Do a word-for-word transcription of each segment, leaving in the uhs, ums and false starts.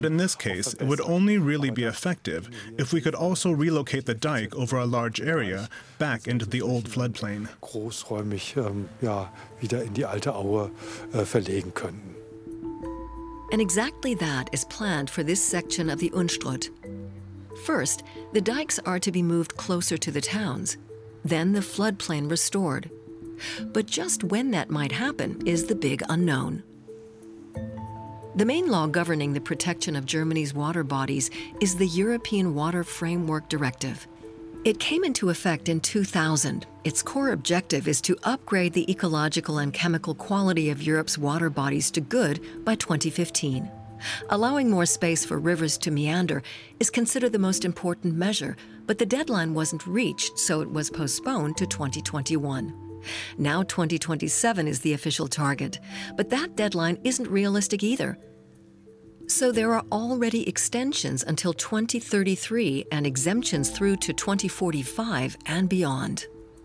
In this case, it would only really be effective if we could also relocate the dike over a large area back into the old floodplain. Großräumig ähm, ja, wieder in die alte Aue äh, verlegen könnten. And exactly that is planned for this section of the Unstrut. First, the dikes are to be moved closer to the towns, then the floodplain restored. But just when that might happen is the big unknown. The main law governing the protection of Germany's water bodies is the European Water Framework Directive. It came into effect in two thousand. Its core objective is to upgrade the ecological and chemical quality of Europe's water bodies to good by twenty fifteen. Allowing more space for rivers to meander is considered the most important measure, but the deadline wasn't reached, so it was postponed to twenty twenty-one. Now twenty twenty-seven is the official target, but that deadline isn't realistic either. So there are already extensions until twenty thirty-three and exemptions through to twenty forty-five and beyond.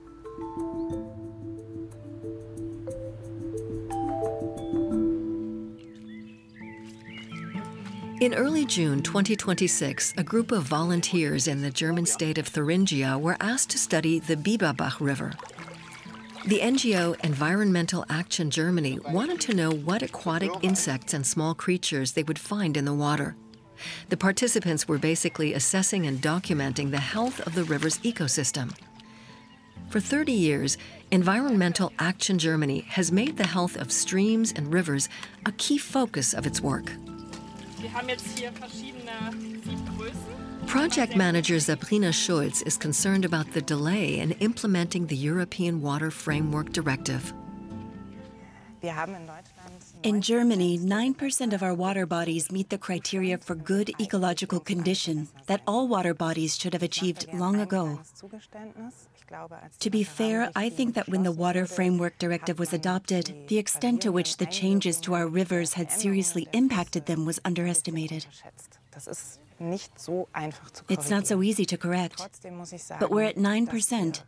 In early June twenty twenty-six, a group of volunteers in the German state of Thuringia were asked to study the Biberbach River. The N G O Environmental Action Germany wanted to know what aquatic insects and small creatures they would find in the water. The participants were basically assessing and documenting the health of the river's ecosystem. For thirty years, Environmental Action Germany has made the health of streams and rivers a key focus of its work. Project manager Sabrina Schulz is concerned about the delay in implementing the European Water Framework Directive. In Germany, nine percent of our water bodies meet the criteria for good ecological condition that all water bodies should have achieved long ago. To be fair, I think that when the Water Framework Directive was adopted, the extent to which the changes to our rivers had seriously impacted them was underestimated. It's not so easy to correct, but we're at nine percent.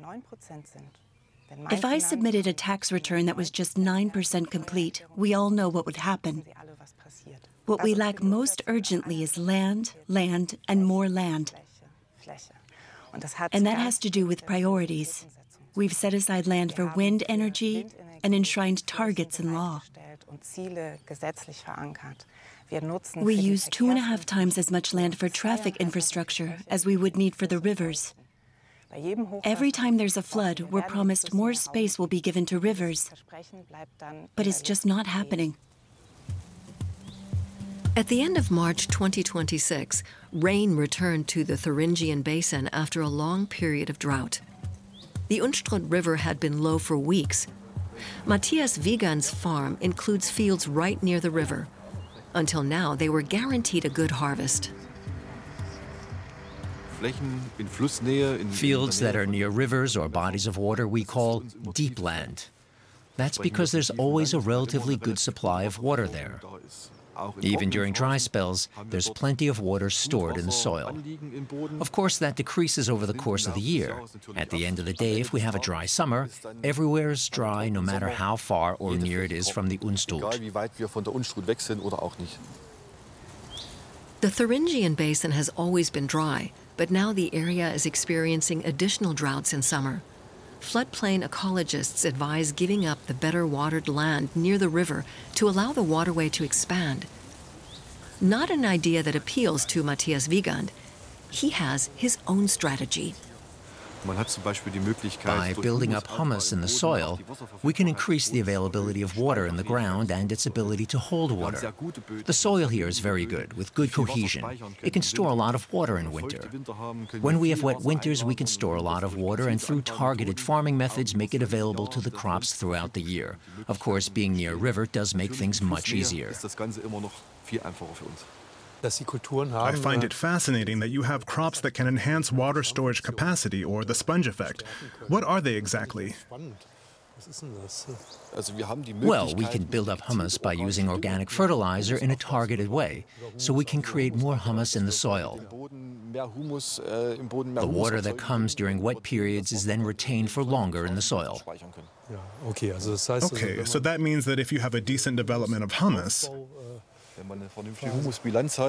If I submitted a tax return that was just nine percent complete, we all know what would happen. What we lack most urgently is land, land, and more land. And that has to do with priorities. We've set aside land for wind energy and enshrined targets in law. We use two and a half times as much land for traffic infrastructure as we would need for the rivers. Every time there's a flood, we're promised more space will be given to rivers. But it's just not happening. At the end of March twenty twenty-six, rain returned to the Thuringian Basin after a long period of drought. The Unstrut River had been low for weeks. Matthias Wiegand's farm includes fields right near the river. Until now, they were guaranteed a good harvest. Fields that are near rivers or bodies of water we call deep land. That's because there's always a relatively good supply of water there. Even during dry spells, there's plenty of water stored in the soil. Of course, that decreases over the course of the year. At the end of the day, if we have a dry summer, everywhere is dry no matter how far or near it is from the Unstrut. The Thuringian Basin has always been dry, but now the area is experiencing additional droughts in summer. Floodplain ecologists advise giving up the better watered land near the river to allow the waterway to expand. Not an idea that appeals to Matthias Wiegand. He has his own strategy. By building up humus in the soil, we can increase the availability of water in the ground and its ability to hold water. The soil here is very good, with good cohesion. It can store a lot of water in winter. When we have wet winters, we can store a lot of water and through targeted farming methods make it available to the crops throughout the year. Of course, being near a river does make things much easier. I find it fascinating that you have crops that can enhance water storage capacity, or the sponge effect. What are they exactly? Well, we can build up humus by using organic fertilizer in a targeted way, so we can create more humus in the soil. The water that comes during wet periods is then retained for longer in the soil. Okay, so that means that if you have a decent development of humus,